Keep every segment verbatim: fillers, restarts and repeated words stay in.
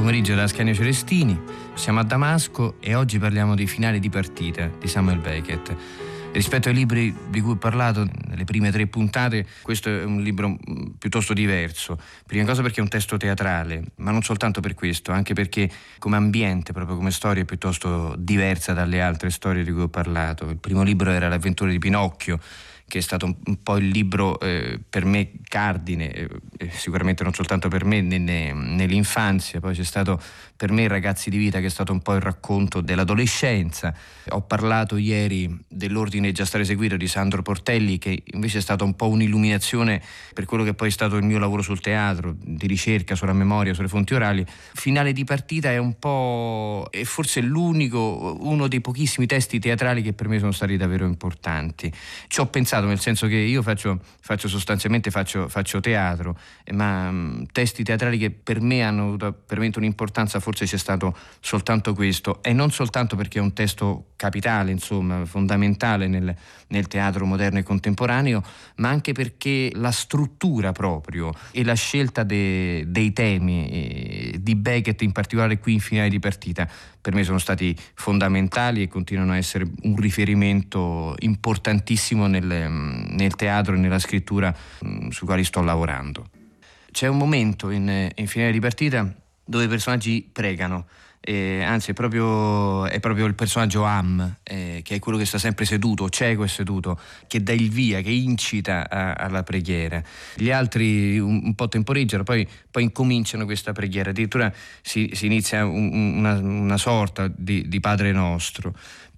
pomeriggio da Ascanio Celestini, siamo a Damasco e oggi parliamo dei finali di partita di Samuel Beckett. Rispetto ai libri di cui ho parlato nelle prime tre puntate, questo è un libro piuttosto diverso. Prima cosa perché è un testo teatrale, ma non soltanto per questo, anche perché come ambiente, proprio come storia, è piuttosto diversa dalle altre storie di cui ho parlato. Il primo libro era L'avventura di Pinocchio, che è stato un po' il libro eh, per me cardine, eh, sicuramente non soltanto per me nelle, nell'infanzia. Poi c'è stato per me Ragazzi di vita, che è stato un po' il racconto dell'adolescenza. Ho parlato ieri dell'Ordine già stato eseguito di Sandro Portelli, che invece è stata un po' un'illuminazione per quello che poi è stato il mio lavoro sul teatro, di ricerca sulla memoria, sulle fonti orali. Finale di partita è un po', è forse l'unico, uno dei pochissimi testi teatrali che per me sono stati davvero importanti. Ci ho pensato, nel senso che io faccio, faccio sostanzialmente faccio, faccio teatro, ma mh, testi teatrali che per me hanno avuto veramente un'importanza, forse c'è stato soltanto questo, e non soltanto perché è un testo capitale, insomma, fondamentale nel, nel teatro moderno e contemporaneo, ma anche perché la struttura proprio e la scelta de, dei temi eh, di Beckett, in particolare qui in Finale di partita, per me sono stati fondamentali e continuano a essere un riferimento importantissimo nel, nel teatro e nella scrittura mh, sui quali sto lavorando. C'è un momento in, in Finale di partita dove i personaggi pregano, eh, anzi è proprio, è proprio il personaggio Am, eh, che è quello che sta sempre seduto, cieco e seduto, che dà il via, che incita a, alla preghiera. Gli altri un, un po' temporeggiano, poi, poi incominciano questa preghiera, addirittura si, si inizia un, una, una sorta di, di Padre Nostro.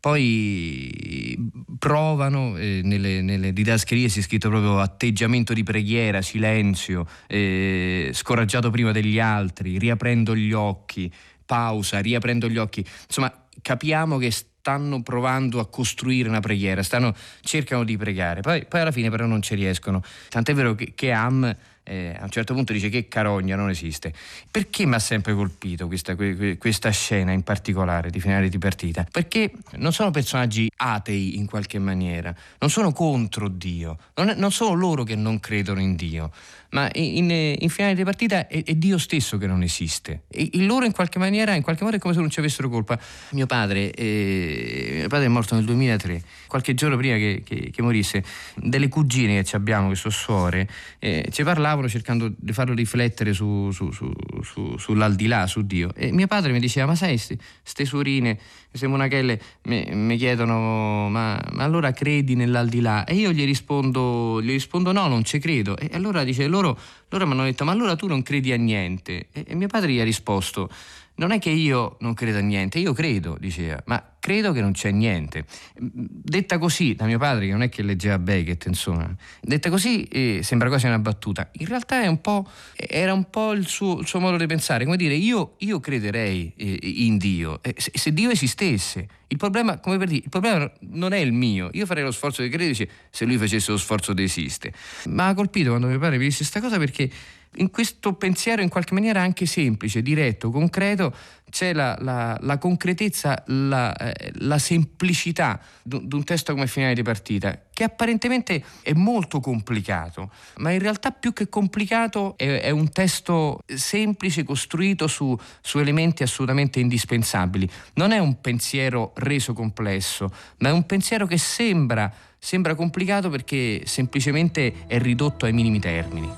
Poi provano, eh, nelle, nelle didascalie si è scritto proprio atteggiamento di preghiera, silenzio, eh, scoraggiato prima degli altri, riaprendo gli occhi, pausa, riaprendo gli occhi. Insomma, capiamo che stanno provando a costruire una preghiera, stanno, cercano di pregare, poi, poi alla fine però non ci riescono. Tant'è vero che, che Am eh, a un certo punto dice che carogna, non esiste. Perché mi ha sempre colpito questa, questa scena in particolare di Finale di partita? Perché non sono personaggi atei in qualche maniera, non sono contro Dio, non, è, non sono loro che non credono in Dio, ma in, in Finale di partita è, è Dio stesso che non esiste, e in loro in qualche maniera, in qualche modo è come se non ci avessero colpa. Mio padre, eh, mio padre è morto nel duemilatré, qualche giorno prima che, che, che morisse. Delle cugine che abbiamo, che sono suore, eh, ci parlavano cercando di farlo riflettere su, su, su, su, sull'aldilà, su Dio, e mio padre mi diceva: ma sai, ste suorine, queste monachelle mi chiedono ma, ma allora credi nell'aldilà? E io gli rispondo, gli rispondo no, non ci credo. E allora dice, loro, loro mi hanno detto: ma allora tu non credi a niente? E, e mio padre gli ha risposto: non è che io non credo a niente, io credo, diceva, ma credo che non c'è niente. Detta così da mio padre, che non è che leggeva Beckett, insomma, detta così eh, sembra quasi una battuta. In realtà è un po', era un po' il suo, il suo modo di pensare, come dire, io, io crederei eh, in Dio, eh, se, se Dio esistesse. Il problema, come per dire, il problema non è il mio, io farei lo sforzo di credere se lui facesse lo sforzo di esistere. Ma ha colpito quando mio padre mi disse questa cosa, perché in questo pensiero in qualche maniera anche semplice, diretto, concreto, c'è la, la, la concretezza, la, eh, la semplicità di un testo come Finale di partita, che apparentemente è molto complicato, ma in realtà più che complicato è, è un testo semplice, costruito su, su elementi assolutamente indispensabili. Non è un pensiero reso complesso, ma è un pensiero che sembra, sembra complicato perché semplicemente è ridotto ai minimi termini.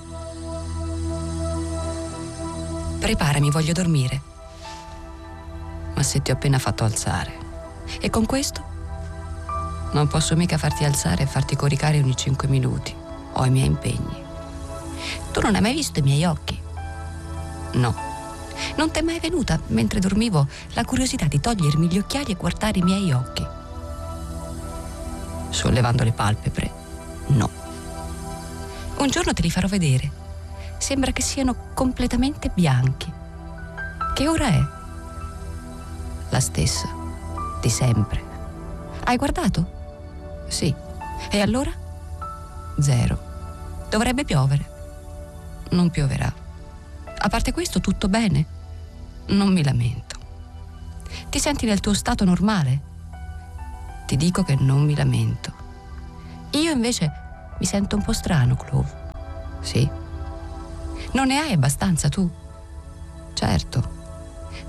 Preparami, voglio dormire. Ma se ti ho appena fatto alzare. E con questo? Non posso mica farti alzare e farti coricare ogni cinque minuti. Ho i miei impegni. Tu non hai mai visto i miei occhi? No. Non ti è mai venuta, mentre dormivo, la curiosità di togliermi gli occhiali e guardare i miei occhi? Sollevando le palpebre? No. Un giorno te li farò vedere. Sembra che siano completamente bianchi. Che ora è? La stessa, di sempre. Hai guardato? Sì. E allora? Zero. Dovrebbe piovere. Non pioverà. A parte questo, tutto bene? Non mi lamento. Ti senti nel tuo stato normale? Ti dico che non mi lamento. Io invece mi sento un po' strano, Clove. Sì. Non ne hai abbastanza tu? Certo.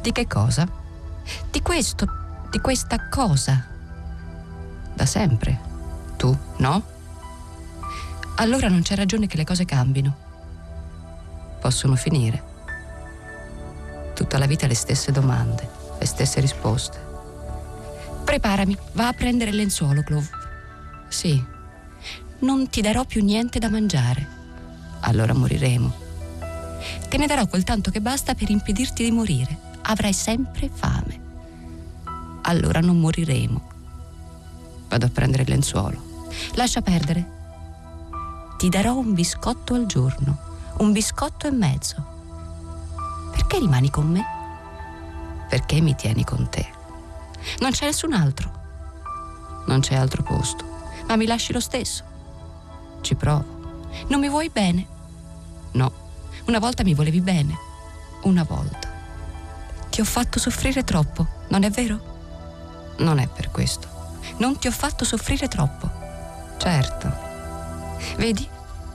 Di che cosa? Di questo, di questa cosa. Da sempre. Tu, no? Allora non c'è ragione che le cose cambino. Possono finire. Tutta la vita le stesse domande, le stesse risposte. Preparami, va a prendere il lenzuolo, Clove. Sì, non ti darò più niente da mangiare. Allora moriremo. Te ne darò quel tanto che basta per impedirti di morire. Avrai sempre fame. Allora non moriremo. Vado a prendere il lenzuolo. Lascia perdere. Ti darò un biscotto al giorno, un biscotto e mezzo. Perché rimani con me? Perché mi tieni con te. Non c'è nessun altro. Non c'è altro posto. Ma mi lasci lo stesso. Ci provo. Non mi vuoi bene? No. Una volta mi volevi bene. Una volta. Ti ho fatto soffrire troppo, non è vero? Non è per questo. Non ti ho fatto soffrire troppo. Certo. Vedi?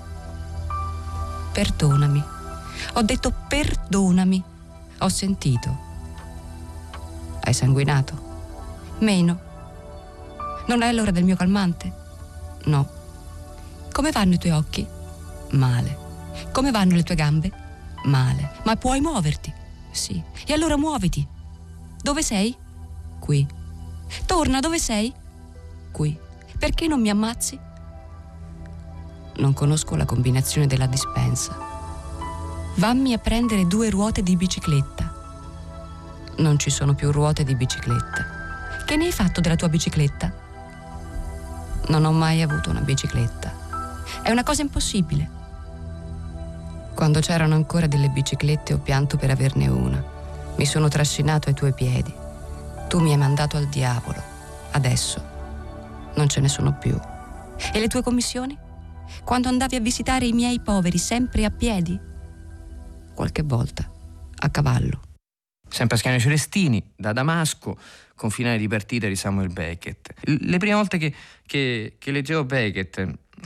Perdonami. Ho detto perdonami. Ho sentito. Hai sanguinato? Meno. Non è l'ora del mio calmante? No. Come vanno i tuoi occhi? Male. Come vanno le tue gambe? Male. Ma puoi muoverti? Sì. E allora muoviti. Dove sei? Qui. Torna, dove sei? Qui. Perché non mi ammazzi? Non conosco la combinazione della dispensa. Vammi a prendere due ruote di bicicletta. Non ci sono più ruote di bicicletta. Che ne hai fatto della tua bicicletta? Non ho mai avuto una bicicletta. È una cosa impossibile. Quando c'erano ancora delle biciclette ho pianto per averne una. Mi sono trascinato ai tuoi piedi. Tu mi hai mandato al diavolo. Adesso non ce ne sono più. E le tue commissioni? Quando andavi a visitare i miei poveri sempre a piedi? Qualche volta a cavallo. Sempre a Ascanio Celestini, da Damasco, con finale di partita di Samuel Beckett. Le prime volte che, che, che leggevo Beckett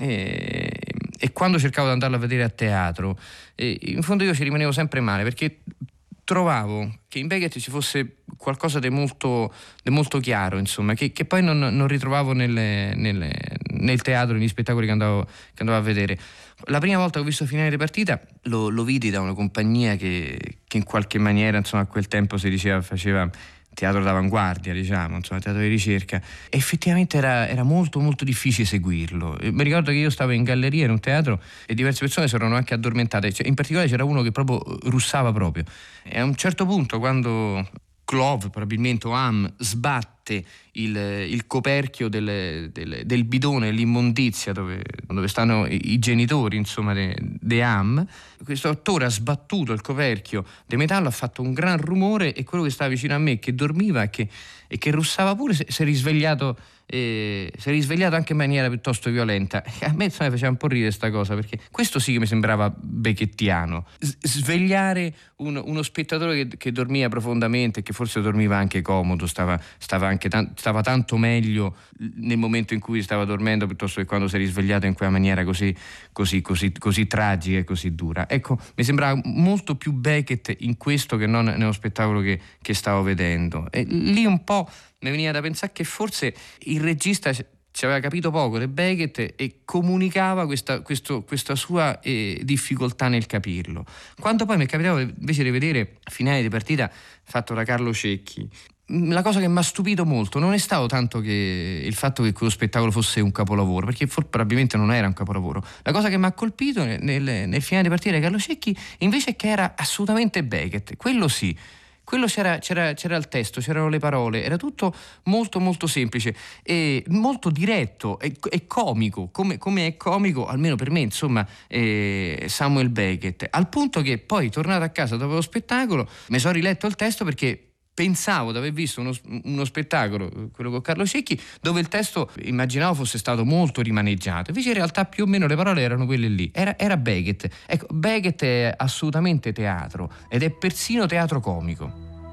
e, e quando cercavo di andarlo a vedere a teatro, e in fondo io ci rimanevo sempre male, perché trovavo che in Beckett ci fosse qualcosa di molto, di molto chiaro, insomma, che, che poi non, non ritrovavo nelle, nelle, nel teatro, negli spettacoli che andavo, che andavo a vedere. La prima volta che ho visto finale di partita lo, lo vidi da una compagnia che, che in qualche maniera, insomma, a quel tempo si diceva faceva teatro d'avanguardia, diciamo, insomma, teatro di ricerca. E effettivamente era, era molto molto difficile seguirlo. E mi ricordo che io stavo in galleria in un teatro e diverse persone si erano anche addormentate, cioè, in particolare c'era uno che proprio russava proprio. E a un certo punto, quando Clove, probabilmente, o Ham, sbatte il, il coperchio del, del, del bidone, l'immondizia dove, dove stanno i, i genitori, insomma, di Ham, questo attore ha sbattuto il coperchio di metallo, ha fatto un gran rumore e quello che stava vicino a me, che dormiva e che, e che russava pure, si è risvegliato. E si è risvegliato anche in maniera piuttosto violenta. A me, insomma, faceva un po' ridere sta cosa, perché questo sì che mi sembrava beckettiano, S- svegliare un, uno spettatore che, che dormia profondamente, che forse dormiva anche comodo, stava, stava anche tan- stava tanto meglio nel momento in cui stava dormendo piuttosto che quando si è risvegliato in quella maniera così, così, così, così tragica e così dura. Ecco, mi sembrava molto più Beckett in questo che non nello spettacolo che, che stavo vedendo. E lì un po' mi veniva da pensare che forse il regista ci aveva capito poco di Beckett e comunicava questa, questo, questa sua eh, difficoltà nel capirlo. Quando poi mi capitava invece di vedere finale di partita fatto da Carlo Cecchi, la cosa che mi ha stupito molto non è stato tanto che il fatto che quello spettacolo fosse un capolavoro, perché forse probabilmente non era un capolavoro. La cosa che mi ha colpito nel, nel, nel finale di partita di Carlo Cecchi invece è che era assolutamente Beckett, quello sì. Quello c'era, c'era, c'era il testo, c'erano le parole, era tutto molto molto semplice e molto diretto e, e comico, come, come è comico, almeno per me, insomma, eh, Samuel Beckett, al punto che poi, tornato a casa dopo lo spettacolo, mi sono riletto il testo perché pensavo di aver visto uno, uno spettacolo, quello con Carlo Cecchi, dove il testo immaginavo fosse stato molto rimaneggiato, invece in realtà più o meno le parole erano quelle lì, era, era Beckett. Ecco, Beckett è assolutamente teatro ed è persino teatro comico.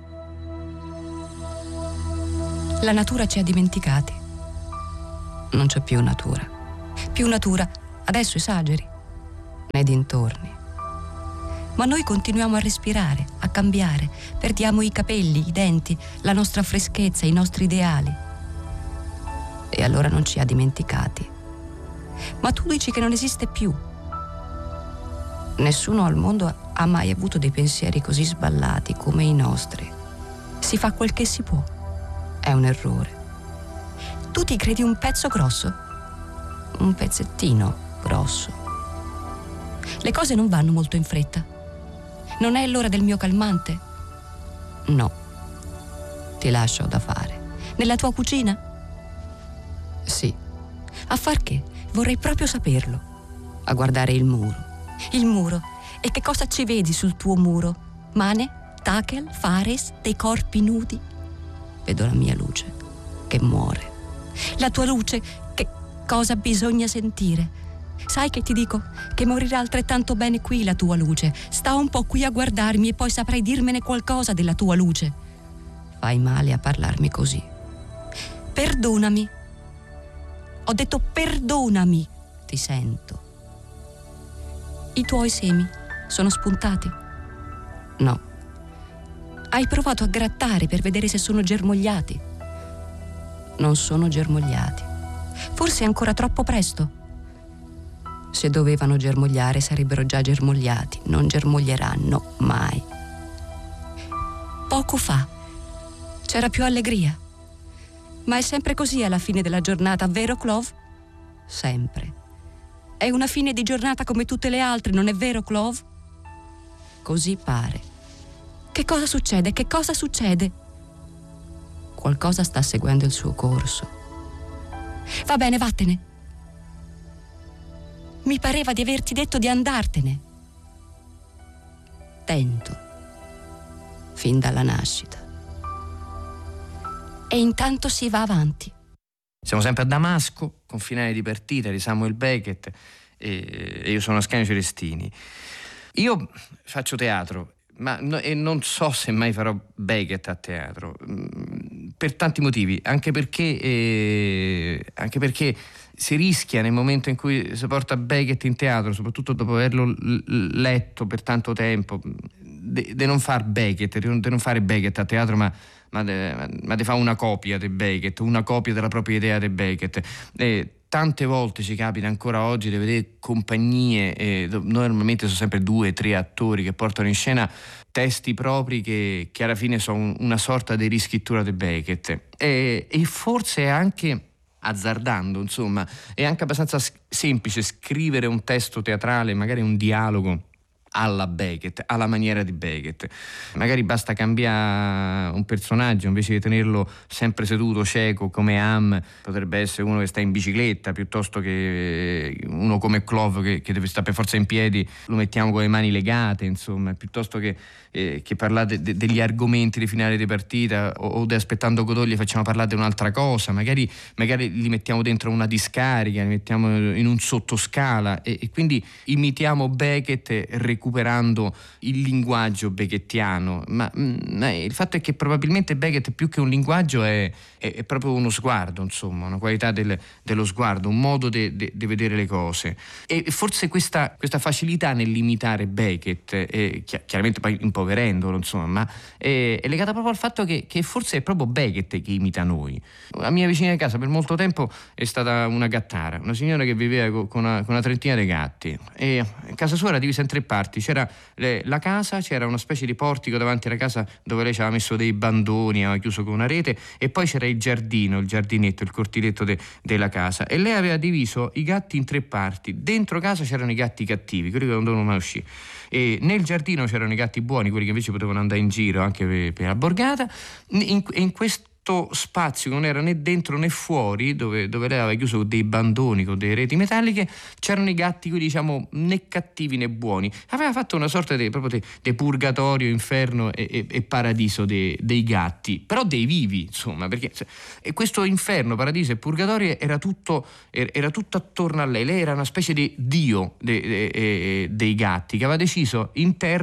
La natura ci ha dimenticati. Non c'è più natura. Più natura, adesso esageri, nei dintorni. Ma noi continuiamo a respirare, a cambiare, perdiamo i capelli, i denti, la nostra freschezza, i nostri ideali. E allora non ci ha dimenticati. Ma tu dici che non esiste più. Nessuno al mondo ha mai avuto dei pensieri così sballati come i nostri. Si fa quel che si può. È un errore. Tu ti credi un pezzo grosso? Un pezzettino grosso. Le cose non vanno molto in fretta. Non è l'ora del mio calmante? No. Ti lascio da fare. Nella tua cucina? Sì. A far che? Vorrei proprio saperlo. A guardare il muro. Il muro. E che cosa ci vedi sul tuo muro? Mane? Takel? Fares? Dei corpi nudi? Vedo la mia luce, che muore. La tua luce, che cosa bisogna sentire? Sai che ti dico? Che morirà altrettanto bene qui la tua luce. Sta un po' qui a guardarmi e poi saprai dirmene qualcosa della tua luce. Fai male a parlarmi così. Perdonami. Ho detto perdonami. Ti sento. I tuoi semi sono spuntati? No. Hai provato a grattare per vedere se sono germogliati? Non sono germogliati. Forse è ancora troppo presto. Se dovevano germogliare sarebbero già germogliati, non germoglieranno mai. Poco fa c'era più allegria. Ma è sempre così alla fine della giornata, vero Clove? Sempre. È una fine di giornata come tutte le altre, non è vero Clove? Così pare. Che cosa succede? Che cosa succede? Qualcosa sta seguendo il suo corso. Va bene, vattene. Mi pareva di averti detto di andartene. Tento. Fin dalla nascita. E intanto si va avanti. Siamo sempre a Damasco, con finale di partita di Samuel Beckett, e io sono Ascanio Celestini. Io faccio teatro, ma no, e non so se mai farò Beckett a teatro, per tanti motivi, anche perché, eh, anche perché si rischia nel momento in cui si porta Beckett in teatro, soprattutto dopo averlo l- letto per tanto tempo, di non far Beckett, di non, non fare Beckett a teatro, ma ma di fare una copia di Beckett, una copia della propria idea di Beckett. E tante volte ci capita ancora oggi di vedere compagnie, eh, normalmente sono sempre due o tre attori che portano in scena testi propri che, che alla fine sono una sorta di riscrittura di Beckett. E, e forse è anche, azzardando, insomma, è anche abbastanza semplice scrivere un testo teatrale, magari un dialogo alla Beckett, alla maniera di Beckett. Magari basta cambiare un personaggio, invece di tenerlo sempre seduto, cieco come Ham, potrebbe essere uno che sta in bicicletta, piuttosto che uno come Clove che, che deve stare per forza in piedi, lo mettiamo con le mani legate, insomma, piuttosto che, eh, che parlare de, degli argomenti di finale di partita o, o di Aspettando Godot gli facciamo parlare di un'altra cosa, magari, magari li mettiamo dentro una discarica, li mettiamo in un sottoscala e, e quindi imitiamo Beckett recuperando il linguaggio beckettiano, ma, ma il fatto è che probabilmente Beckett più che un linguaggio è, è, è proprio uno sguardo, insomma, una qualità del, dello sguardo, un modo di vedere le cose, e forse questa, questa facilità nell'imitare Beckett, eh, chiaramente poi impoverendolo, insomma, ma è, è legata proprio al fatto che, che forse è proprio Beckett che imita noi. La mia vicina di casa per molto tempo è stata una gattara, una signora che viveva con una, con una trentina di gatti, e casa sua era divisa in tre parti. C'era le, la casa, c'era una specie di portico davanti alla casa dove lei ci aveva messo dei bandoni, aveva chiuso con una rete, e poi c'era il giardino, il giardinetto, il cortiletto de, della casa, e lei aveva diviso i gatti in tre parti. Dentro casa c'erano i gatti cattivi, quelli che non dovevano mai uscire, e nel giardino c'erano i gatti buoni, quelli che invece potevano andare in giro anche per, per la borgata. In, in questo spazio che non era né dentro né fuori, dove, dove lei aveva chiuso dei bandoni con delle reti metalliche, c'erano i gatti, quelli diciamo né cattivi né buoni. Aveva fatto una sorta di proprio di purgatorio, inferno e, e, e paradiso de, dei gatti, però dei vivi, insomma, perché e questo inferno, paradiso e purgatorio era tutto, era tutto attorno a lei. Lei era una specie di dio de, de, de, dei gatti, che aveva deciso in terra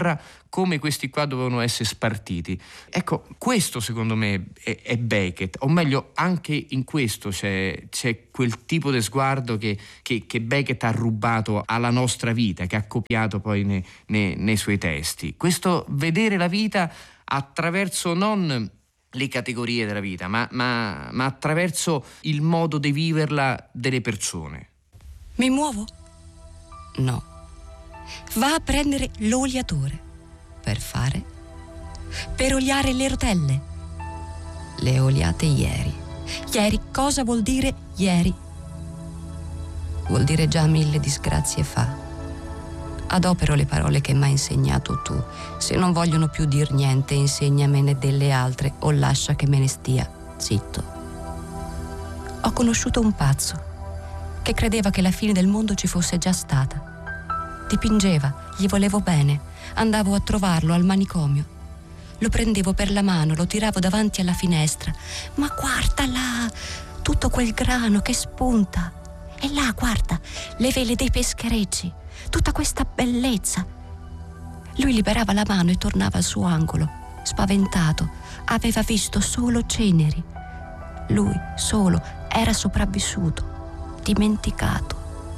come questi qua dovevano essere spartiti. Ecco, questo secondo me è, è Beckett, o meglio anche in questo c'è, c'è quel tipo di sguardo che, che, che Beckett ha rubato alla nostra vita, che ha copiato poi nei, nei, nei suoi testi. Questo vedere la vita attraverso non le categorie della vita, ma, ma, ma attraverso il modo di viverla delle persone. Mi muovo? No. Va a prendere l'oliatore. Per fare? Per oliare le rotelle. Le oliate ieri. Ieri cosa vuol dire ieri? Vuol dire già mille disgrazie fa. Adopero le parole che m'hai insegnato tu. Se non vogliono più dir niente, insegnamene delle altre o lascia che me ne stia zitto. Ho conosciuto un pazzo che credeva che la fine del mondo ci fosse già stata. Dipingeva, gli volevo bene, andavo a trovarlo al manicomio. Lo prendevo per la mano, lo tiravo davanti alla finestra. Ma guarda là, tutto quel grano che spunta. E là, guarda, le vele dei pescherecci. Tutta questa bellezza. Lui liberava la mano e tornava al suo angolo, spaventato. Aveva visto solo ceneri. Lui, solo, era sopravvissuto, dimenticato.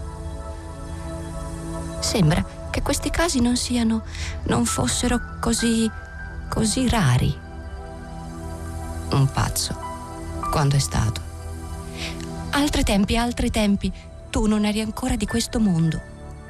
Sembra che questi casi non siano, non fossero così, così rari. Un pazzo. Quando è stato? Altri tempi, altri tempi. Tu non eri ancora di questo mondo.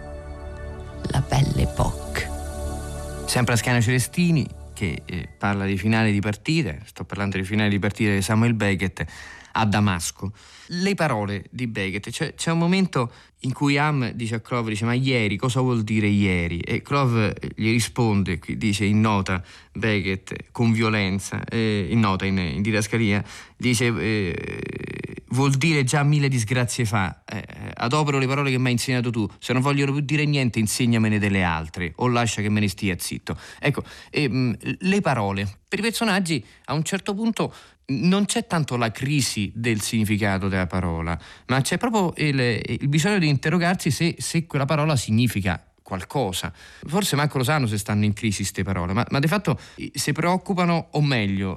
La belle époque. Sempre Ascanio Celestini, che eh, parla di finale di partite, sto parlando di finale di partite di Samuel Beckett a Damasco. Le parole di Beckett, cioè, c'è un momento in cui Ham dice a Clove, dice ma ieri, cosa vuol dire ieri? E Clove gli risponde, qui dice in nota Beckett con violenza, eh, in nota, in, in didascalia, dice eh, vuol dire già mille disgrazie fa, eh, adopero le parole che mi hai insegnato tu, se non vogliono più dire niente insegnamene delle altre o lascia che me ne stia zitto. Ecco, eh, mh, le parole per i personaggi a un certo punto non c'è tanto la crisi del significato della parola, ma c'è proprio il, il bisogno di interrogarsi se, se quella parola significa qualcosa. Forse manco lo sanno se stanno in crisi queste parole, ma, ma di fatto si preoccupano, o meglio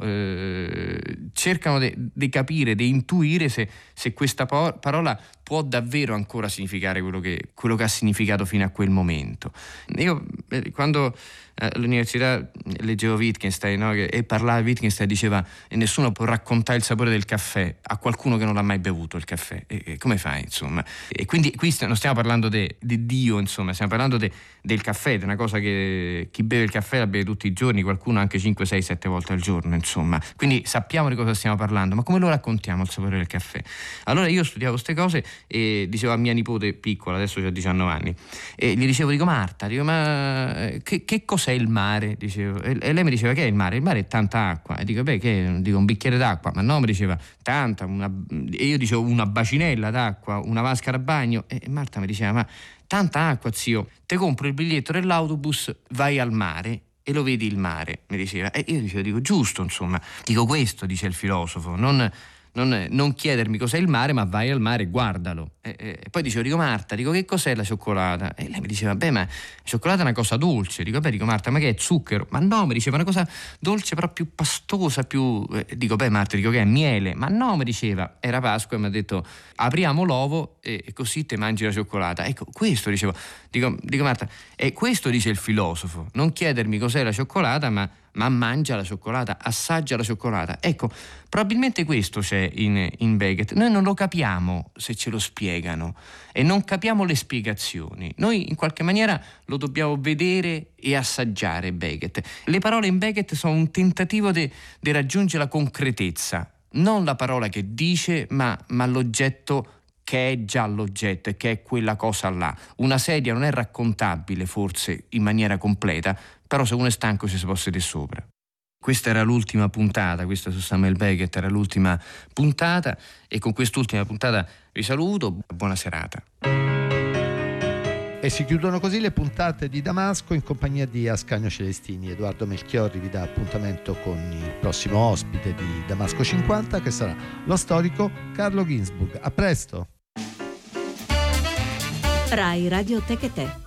eh, cercano di capire, di intuire se, se questa po- parola può davvero ancora significare quello che, quello che ha significato fino a quel momento. Io eh, quando eh, all'università leggevo Wittgenstein, no, che, e parlava di Wittgenstein, diceva e nessuno può raccontare il sapore del caffè a qualcuno che non l'ha mai bevuto il caffè, e, e come fai, insomma? E quindi qui non stiamo parlando di Dio, insomma, stiamo parlando de, del caffè, di una cosa che chi beve il caffè la beve tutti i giorni, qualcuno anche cinque, sei, sette volte al giorno, insomma, quindi sappiamo di cosa stiamo parlando, ma come lo raccontiamo il sapore del caffè? Allora io studiavo queste cose e dicevo a mia nipote piccola, adesso c'ha diciannove anni, e gli dicevo, dico Marta, dico ma che, che cos'è il mare? Dicevo, e, e lei mi diceva che è il mare? Il mare è tanta acqua. E dico, beh, che dico un bicchiere d'acqua? Ma no, mi diceva tanta, una, e io dicevo una bacinella d'acqua, una vasca da bagno, e Marta mi diceva, ma tanta acqua, zio, te compro il biglietto dell'autobus, vai al mare e lo vedi il mare, mi diceva. E io dicevo, dico giusto, insomma, dico questo, dice il filosofo, non Non, non chiedermi cos'è il mare, ma vai al mare e guardalo. E, e, e poi dicevo, dico Marta, dico che cos'è la cioccolata? E lei mi diceva, beh, ma la cioccolata è una cosa dolce. Dico, beh, dico Marta, ma che è zucchero? Ma no, mi diceva, una cosa dolce però più pastosa, più... Eh, dico, beh Marta, dico che è miele? Ma no, mi diceva, era Pasqua e mi ha detto, apriamo l'ovo e, e così te mangi la cioccolata. Ecco, questo dicevo, dico, dico Marta, e questo dice il filosofo, non chiedermi cos'è la cioccolata, ma ma mangia la cioccolata, assaggia la cioccolata. Ecco, probabilmente questo c'è in, in Beckett. Noi non lo capiamo se ce lo spiegano e non capiamo le spiegazioni. Noi in qualche maniera lo dobbiamo vedere e assaggiare Beckett. Le parole in Beckett sono un tentativo di raggiungere la concretezza, non la parola che dice, ma, ma l'oggetto che è già l'oggetto e che è quella cosa là. Una sedia non è raccontabile forse in maniera completa, però se uno è stanco ci si può sedere sopra. Questa era l'ultima puntata, questa su Samuel Beckett era l'ultima puntata e con quest'ultima puntata vi saluto, buona serata. E si chiudono così le puntate di Damasco in compagnia di Ascanio Celestini. Edoardo Melchiorri vi dà appuntamento con il prossimo ospite di Damasco cinquanta, che sarà lo storico Carlo Ginzburg. A presto! Rai Radio Tech e Te.